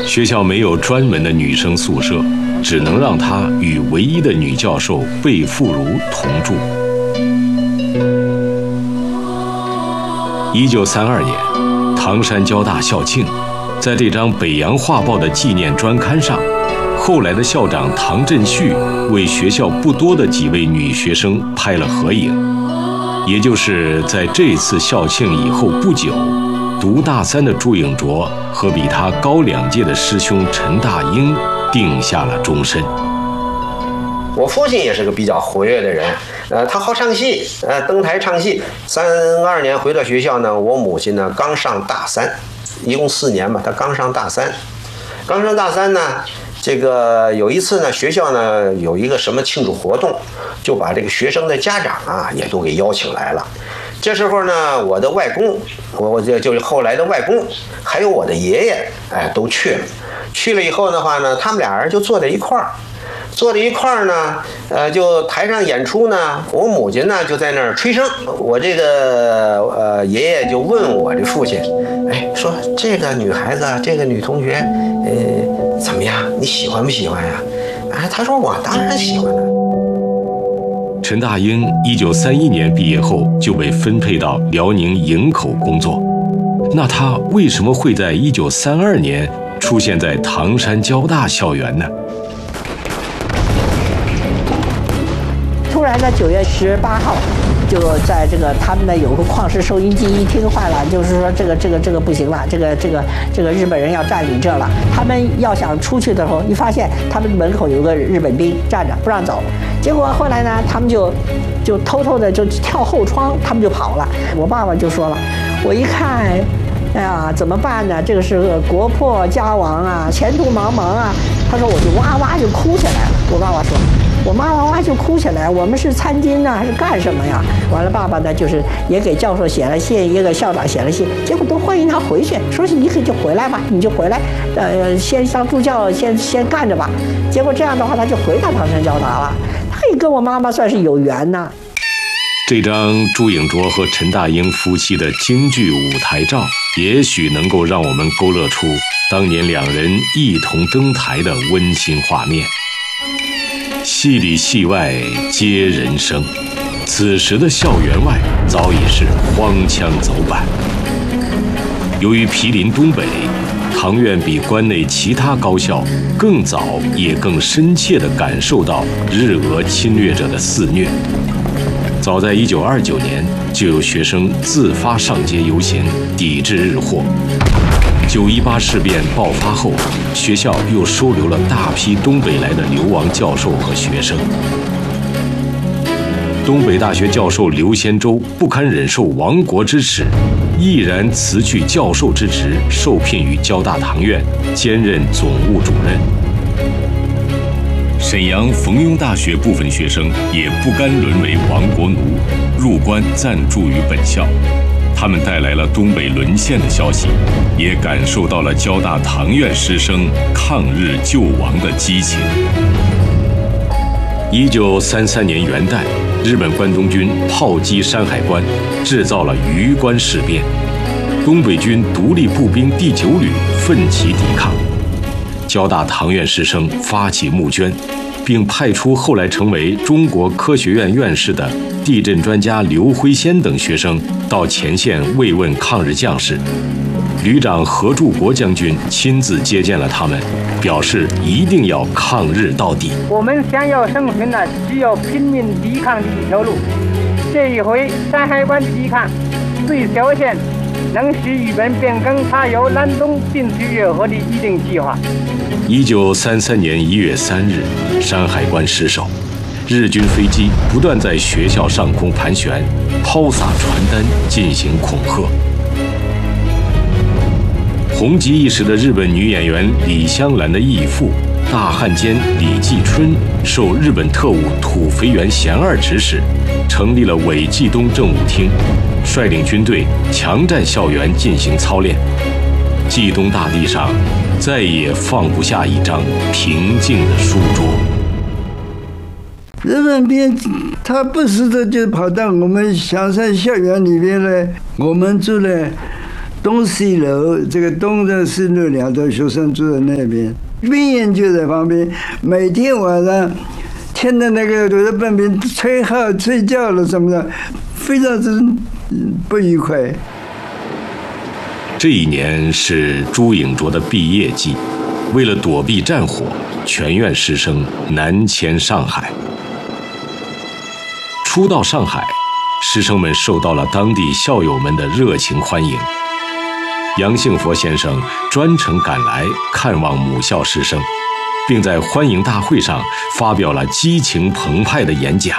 学校没有专门的女生宿舍，只能让她与唯一的女教授贝妇孺同住。1932年，唐山交大校庆，在这张北洋画报的纪念专刊上，后来的校长唐振旭为学校不多的几位女学生拍了合影。也就是在这次校庆以后不久，读大三的朱颖卓和比他高2届的师兄陈大英定下了终身。 我父亲也是个比较活跃的人，他好唱戏，登台唱戏。32年回到学校呢，我母亲呢刚上大3，一共4年吧，她刚上大3。刚上大3呢，这个有一次呢，学校呢有一个什么庆祝活动，就把这个学生的家长啊也都给邀请来了。这时候呢，我的外公，我就是后来的外公，还有我的爷爷，都去了。去了以后的话呢，他们俩人就坐在一块儿。坐在一块儿呢，就台上演出呢，我母亲呢就在那儿吹笙，我这个爷爷就问我的父亲，说这个女孩子，这个女同学，怎么样？你喜欢不喜欢呀？他说我当然喜欢了。 陈大英1931年毕业后就被分配到辽宁营口工作，那他为什么会在1932年出现在唐山交大校园呢？ 突然在9月18号，就在这个他们呢有个矿石收音机一听坏了，就是说这个不行了，这个日本人要占领这了。他们要想出去的时候，一发现他们门口有个日本兵站着不让走。结果后来呢，他们就偷偷的就跳后窗，他们就跑了。我爸爸就说了，我一看，哎呀，怎么办呢？这个是国破家亡啊，前途茫茫啊。他说我就哇哇就哭起来了。我爸爸说。我妈哇哇就哭起来，我们是参军呢，还是干什么呀？完了，爸爸呢就是也给教授写了信，也给校长写了信，结果都欢迎他回去，说是你可以就回来吧，你就回来，先当助教，先干着吧。结果这样的话，他就回到唐山交大了，他也跟我妈妈算是有缘呐。 这张朱颖卓和陈大英夫妻的京剧舞台照，也许能够让我们勾勒出当年两人一同登台的温馨画面。戏里戏外皆人生，此时的校园外早已是荒腔走板。由于毗邻东北，唐院比关内其他高校更早也更深切地感受到日俄侵略者的肆虐。早在1929年，就有学生自发上街游行，抵制日货。9·18事变爆发后，学校又收留了大批东北来的流亡教授和学生。东北大学教授刘先洲不堪忍受亡国之耻，毅然辞去教授之职，受聘于交大唐院，兼任总务主任。沈阳冯庸大学部分学生也不甘沦为亡国奴，入关暂住于本校。他们带来了东北沦陷的消息，也感受到了交大唐院师生抗日救亡的激情。1933年元旦，日本关东军炮击山海关，制造了榆关事变。东北军独立步兵第9旅奋起抵抗，交大唐院师生发起募捐，并派出后来成为中国科学院院士的地震专家刘辉先等学生到前线慰问抗日将士。旅长何柱国将军亲自接见了他们，表示一定要抗日到底。 我们想要生存呢，只有拼命抵抗的一条路。这一回山海关的抵抗，最小限能使日本变更它由南东进取越河的一定计划。 1933年1月3日，山海关失守，日军飞机不断在学校上空盘旋，抛洒传单进行恐吓。红极一时的日本女演员李香兰的义父大汉奸李继春，受日本特务土肥原贤二指使，成立了伪冀东政务厅，率领军队强占校园进行操练。冀东大地上再也放不下一张平静的书桌。 日本兵他不时的就跑到我们香山校园里边来，我们住的东西楼，这个东的是那两个学生住在那边，病院就在旁边，每天晚上听到那个都在旁边吹号、吹叫了什么的，非常之不愉快。 这一年是朱颖卓的毕业季，为了躲避战火，全院师生南迁上海。初到上海，师生们受到了当地校友们的热情欢迎。杨幸佛先生专程赶来看望母校师生，并在欢迎大会上发表了激情澎湃的演讲。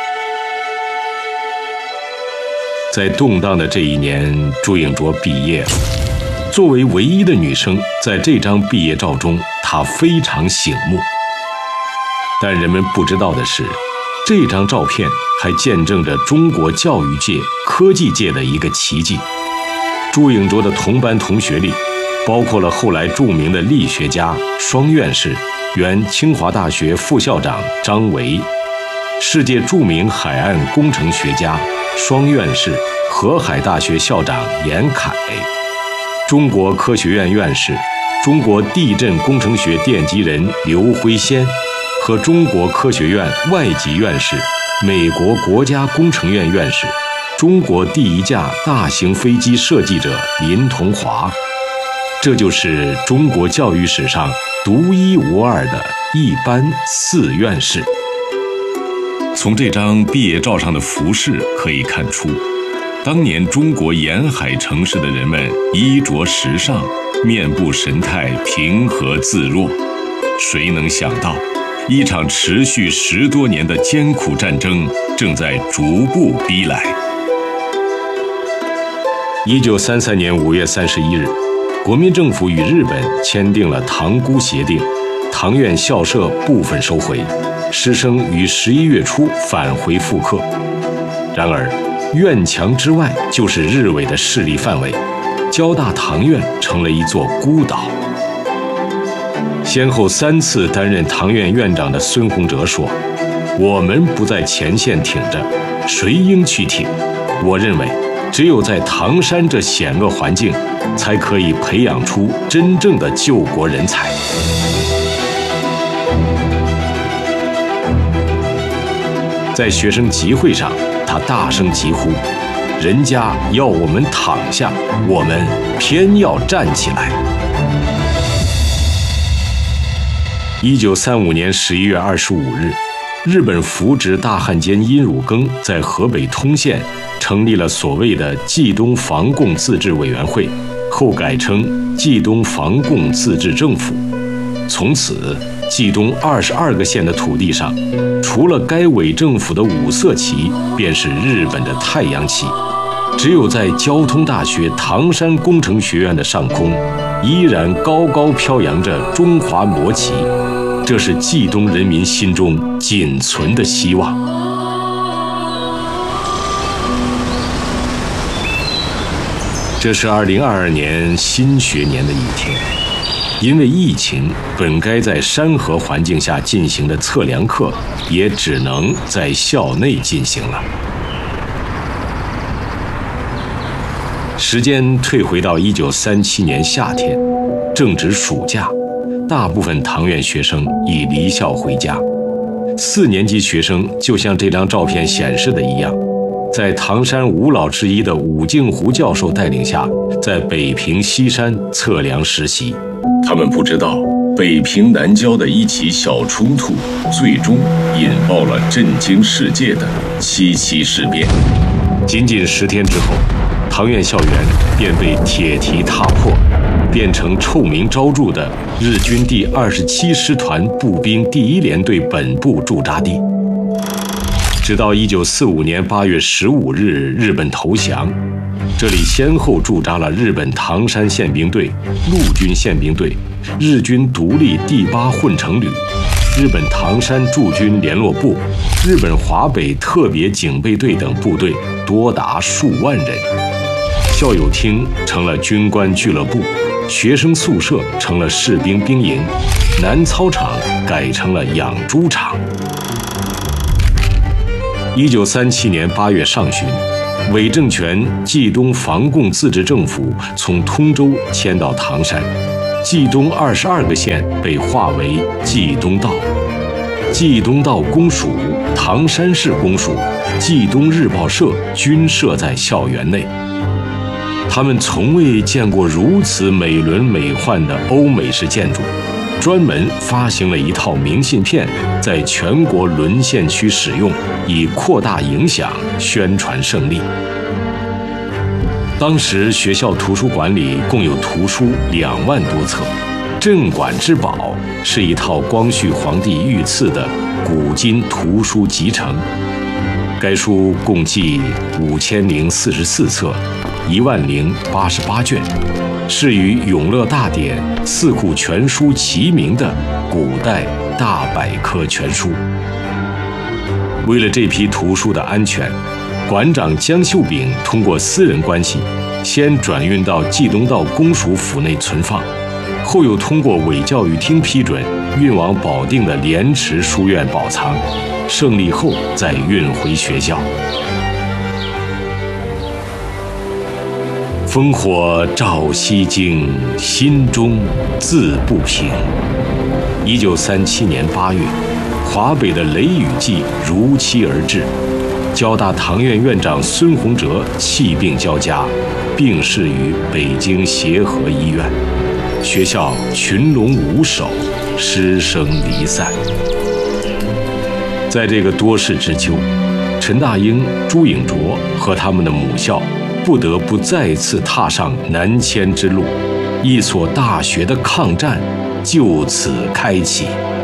在动荡的这一年，朱颖卓毕业了。作为唯一的女生，在这张毕业照中，她非常醒目。但人们不知道的是，这张照片还见证着中国教育界、科技界的一个奇迹。朱颖卓的同班同学里，包括了后来著名的力学家、双院士、原清华大学副校长张维，世界著名海岸工程学家、双院士、河海大学校长严凯，中国科学院院士、中国地震工程学奠基人刘辉先和中国科学院外籍院士、美国国家工程院院士、中国第一架大型飞机设计者林同华。这就是中国教育史上独一无二的一班四院士。从这张毕业照上的服饰可以看出，当年中国沿海城市的人们衣着时尚，面部神态平和自若。谁能想到，一场持续10多年的艰苦战争正在逐步逼来。1933年5月31日，国民政府与日本签订了塘沽协定，唐院校舍部分收回，师生于11月初返回复课。然而，院墙之外就是日伪的势力范围，交大唐院成了一座孤岛。先后3次担任唐院院长的孙洪哲说：“我们不在前线挺着，谁应去挺？我认为，只有在唐山这险恶环境，才可以培养出真正的救国人才。”在学生集会上，他大声疾呼：“人家要我们躺下，我们偏要站起来。”1935年11月25日，日本扶植大汉奸殷汝耕在河北通县成立了所谓的冀东防共自治委员会，后改称冀东防共自治政府。从此，冀东22个县的土地上，除了该伪政府的五色旗，便是日本的太阳旗。只有在交通大学唐山工程学院的上空，依然高高飘扬着中华国旗，这是冀东人民心中仅存的希望。这是2022年新学年的一天，因为疫情，本该在山河环境下进行的测量课，也只能在校内进行了。时间退回到1937年夏天，正值暑假，大部分唐院学生已离校回家。4年级学生就像这张照片显示的一样，在唐山五老之一的武敬湖教授带领下，在北平西山测量实习。他们不知道，北平南郊的一起小冲突，最终引爆了震惊世界的7·7事变。仅仅10天之后，唐院校园便被铁蹄踏破，变成臭名昭著的日军第27师团步兵第1联队本部驻扎地。直到1945年8月15日，日本投降，这里先后驻扎了日本唐山宪兵队、陆军宪兵队、日军独立第8混成旅、日本唐山驻军联络部、日本华北特别警备队等部队，多达数万人。校友厅成了军官俱乐部，学生宿舍成了士兵兵营，南操场改成了养猪场。1937年8月上旬， 伪政权冀东防共自治政府从通州迁到唐山，冀东22个县被划为冀东道。冀东道公署、唐山市公署、冀东日报社均设在校园内。他们从未见过如此美轮美奂的欧美式建筑，专门发行了一套明信片，在全国沦陷区使用，以扩大影响，宣传胜利。当时学校图书馆里共有图书2万多册，镇馆之宝是一套光绪皇帝御赐的古今图书集成，该书共计5044册，10088卷，是与《永乐大典》《四库全书》齐名的古代大百科全书。为了这批图书的安全，馆长江秀炳通过私人关系，先转运到冀东道公署府内存放，后又通过伪教育厅批准，运往保定的莲池书院保藏，胜利后再运回学校。烽火照西京，心中自不平。1937年8月，华北的雷雨季如期而至，交大唐院院长孙洪哲气病交加，病逝于北京协和医院。学校群龙无首，师生离散。在这个多事之秋，陈大英、朱颖卓和他们的母校不得不再次踏上南迁之路，一所大学的抗战就此开启。